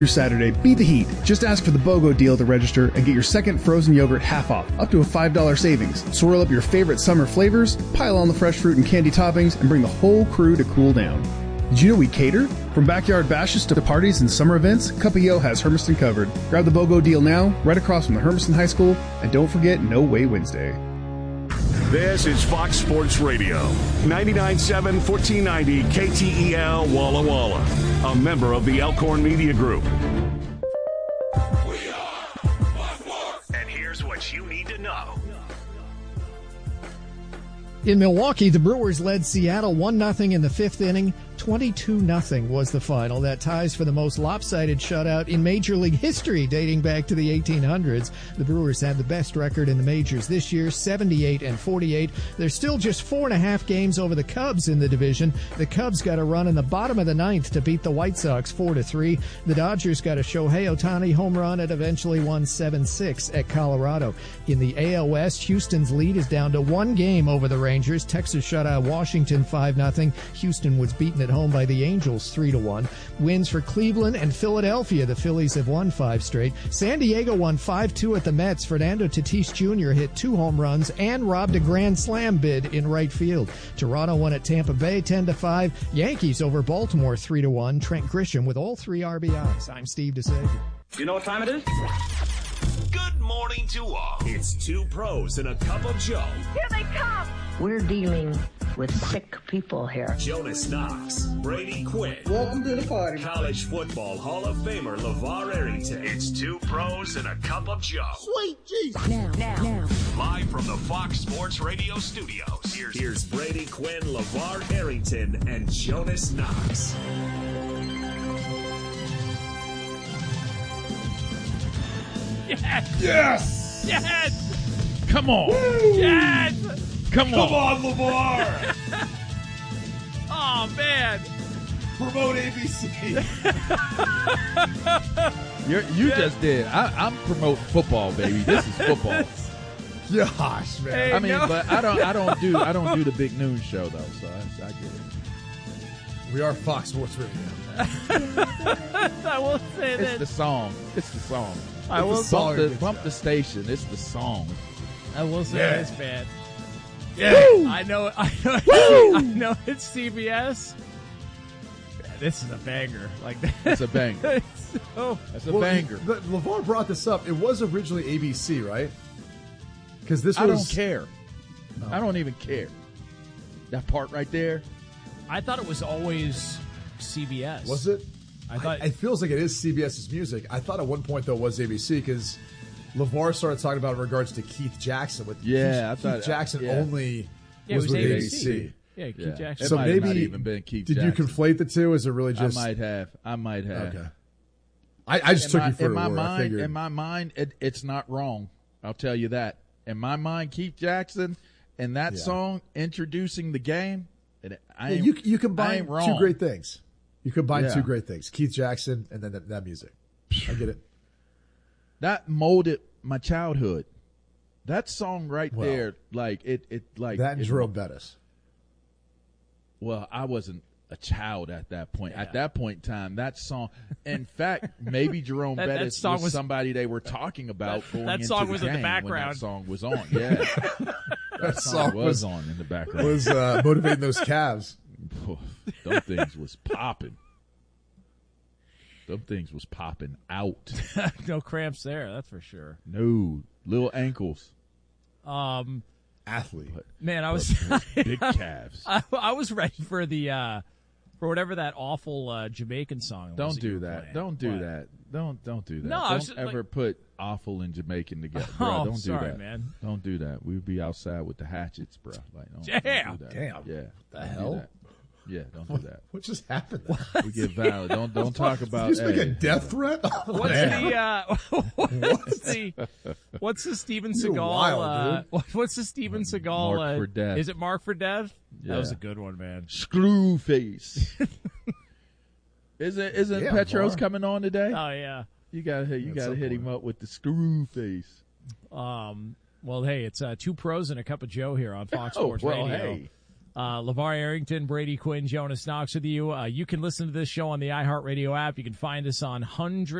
Your Saturday, beat the heat. Just ask for the BOGO deal to register and get your second frozen yogurt half off, up to a $5 savings. Swirl up your favorite summer flavors, pile on the fresh fruit and candy toppings, and bring the whole crew to cool down. Did you know we cater? From backyard bashes to parties and summer events, Cup of Yo has Hermiston covered. Grab the BOGO deal now, right across from the Hermiston High School, and don't forget No Way Wednesday. This is Fox Sports Radio, 99.7, 1490 KTEL Walla Walla, a member of the Elkhorn Media Group. We are Fox. And here's what you need to know. In Milwaukee, the Brewers led Seattle 1-0 in the fifth inning. 22-0 was the final. That ties for the most lopsided shutout in Major League history dating back to the 1800s. The Brewers had the best record in the majors this year, 78-48. They're still just 4.5 games over the Cubs in the division. The Cubs got a run in the bottom of the ninth to beat the White Sox 4-3. The Dodgers got a Shohei Ohtani home run and eventually won 7-6 at Colorado. In the AL West, Houston's lead is down to 1 game over the Rangers. Texas shut out Washington 5-0. Houston was beaten at home by the Angels 3-1. Wins for Cleveland and Philadelphia. The Phillies have won 5 straight. San Diego won 5-2 at the Mets. Fernando Tatis Jr. hit 2 home runs and robbed a grand slam bid in right field. Toronto won at Tampa Bay 10-5. Yankees over Baltimore 3-1. Trent Grisham with all 3 RBIs. I'm Steve DeSager. You know what time it is? Good morning to all. It's 2 pros and a cup of Joe. Here they come! We're dealing with sick people here. Jonas Knox, Brady Quinn. Welcome to the party. College football Hall of Famer LeVar Arrington. It's 2 pros and a cup of Joe. Sweet Jesus. Now. Live from the Fox Sports Radio studios. Here's Brady Quinn, LeVar Arrington, and Jonas Knox. Yes! Yes! Come on! Woo! Yes! Come on, LeVar! Oh, man! Promote ABC. You just did. I'm promoting football, baby. This is football. Gosh, man. Hey, I mean, no. But I don't do the big noon show though, so I get it. We are Fox Sports Radio. I will say that. It's the song. I will bump the station. It's the song. I will say this, man. Yeah. I know it's CBS. Man, this is a banger. Like that. It's a banger. That's a banger. LeVar brought this up. It was originally ABC, right? Because this was. I don't care. No. I don't even care. That part right there. I thought it was always CBS. Was it? I thought it feels like it is CBS's music. I thought at one point though it was ABC because LeVar started talking about in regards to Keith Jackson. Keith Jackson only was with ABC. Yeah, Keith Jackson. So maybe not even been Keith did Jackson. you conflate the two? Is it really just? I might have. Okay. I just took you for a word. In my mind, it's not wrong. I'll tell you that. In my mind, Keith Jackson and that song introducing the game. You combine two great things. You combine 2 great things: Keith Jackson and then that music. I get it. That molded my childhood. That song right there, like it that and Jerome Bettis. Well, I wasn't a child at that point. Yeah. At that point in time, that song. In fact, maybe Jerome Bettis was somebody they were talking about going into the game. That song was in the background. When that song was on. Yeah, that song was on in the background. Was motivating those Cavs. Them things was popping. Them things was popping out. No cramps there, that's for sure. No, little ankles. Athlete. Man, I was big calves. I was ready for the for whatever that awful Jamaican song. Don't do that. Don't do that. Don't do that. No, don't ever put awful and Jamaican together, bro. Oh, don't do that, man. Don't do that. We'd be outside with the hatchets, bro. Like, damn. Don't do that. Damn. Yeah. The hell. Yeah, don't do that. What just happened? We get violent. Don't talk about. Did you just make a death threat? What's the Steven Seagal? Wild, what's the Steven Seagal? Mark for Death. Is it Mark for Death? Yeah. That was a good one, man. Screw face. Isn't Petros coming on today? Oh yeah. You gotta hit him up with the screw face. Well, hey, it's 2 pros and a cup of Joe here on Fox Sports Radio. Hey. LeVar Arrington, Brady Quinn, Jonas Knox with you. You can listen to this show on the iHeartRadio app. You can find us on hundreds